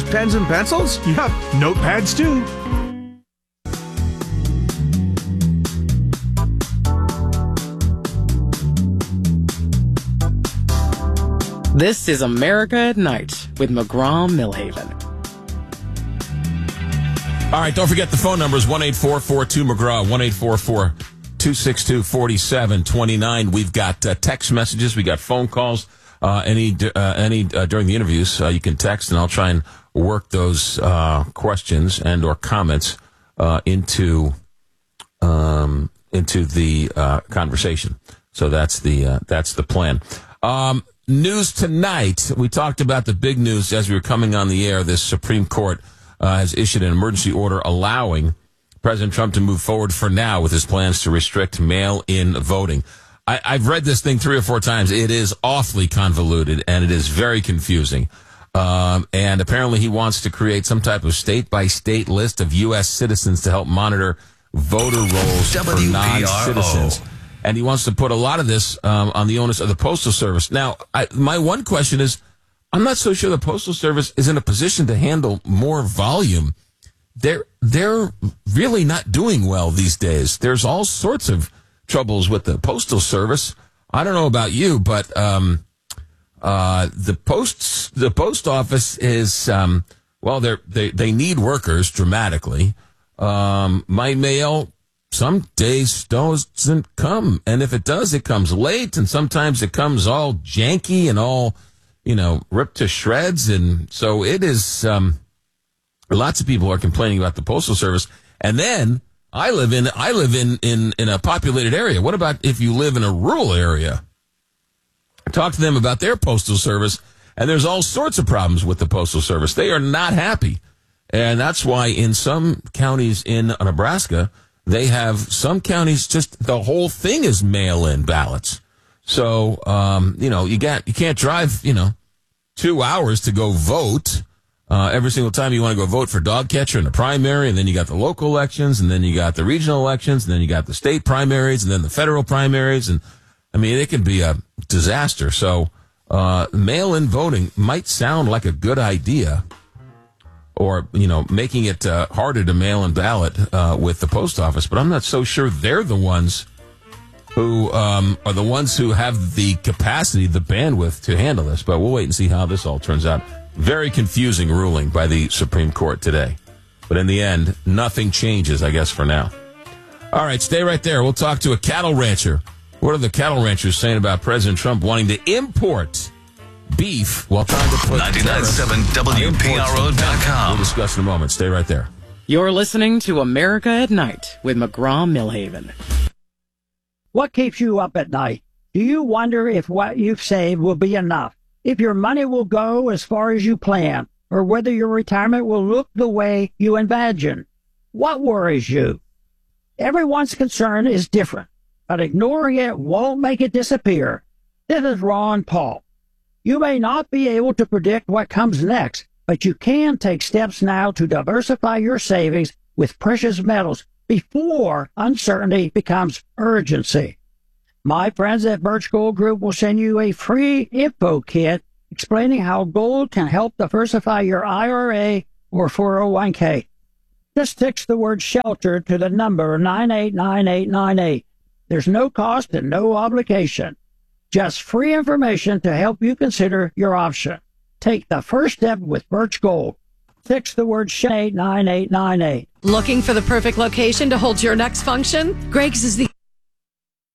pens and pencils? Yep, notepads too. This is America at Night with McGraw-Millhaven. All right, don't forget the phone number is 1-844-2-McGraw, 1-844-262-4729. We've got text messages, we got phone calls, any during the interviews. You can text, and I'll try and work those questions and or comments into the conversation. So that's the plan. News tonight. We talked about the big news as we were coming on the air. This Supreme Court has issued an emergency order allowing President Trump to move forward for now with his plans to restrict mail-in voting. I've read this thing 3 or 4 times. It is awfully convoluted, and it is very confusing. And apparently he wants to create some type of state-by-state list of U.S. citizens to help monitor voter rolls for non-citizens. And he wants to put a lot of this on the onus of the Postal Service. Now, my one question is, I'm not so sure the Postal Service is in a position to handle more volume. They're really not doing well these days. There's all sorts of troubles with the Postal Service. I don't know about you, but the post office is they need workers dramatically. My mail some days doesn't come, and if it does, it comes late, and sometimes it comes all janky and all, ripped to shreds, and so it is. Lots of people are complaining about the Postal Service, and then I live in a populated area. What about if you live in a rural area? Talk to them about their Postal Service, and there's all sorts of problems with the Postal Service. They are not happy, and that's why in some counties in Nebraska, they have some counties just the whole thing is mail-in ballots. So, you can't drive, 2 hours to go vote every single time you want to go vote for dog catcher in the primary. And then you got the local elections, and then you got the regional elections, and then you got the state primaries, and then the federal primaries. And it can be a disaster. So, mail-in voting might sound like a good idea. Or, making it harder to mail in ballot with the post office. But I'm not so sure they're the ones who are the ones who have the capacity, the bandwidth to handle this. But we'll wait and see how this all turns out. Very confusing ruling by the Supreme Court today. But in the end, nothing changes, I guess, for now. All right, stay right there. We'll talk to a cattle rancher. What are the cattle ranchers saying about President Trump wanting to import beef while trying to put 99.7 WPRO.com. We'll discuss in a moment. Stay right there. You're listening to America at Night with McGraw-Millhaven. What keeps you up at night? Do you wonder if what you've saved will be enough? If your money will go as far as you plan? Or whether your retirement will look the way you imagine? What worries you? Everyone's concern is different, but ignoring it won't make it disappear. This is Ron Paul. You may not be able to predict what comes next, but you can take steps now to diversify your savings with precious metals before uncertainty becomes urgency. My friends at Birch Gold Group will send you a free info kit explaining how gold can help diversify your IRA or 401k. Just text the word SHELTER to the number 989898. There's no cost and no obligation. Just free information to help you consider your option. Take the first step with Birch Gold. Text the word 989898. Looking for the perfect location to hold your next function? Greg's is the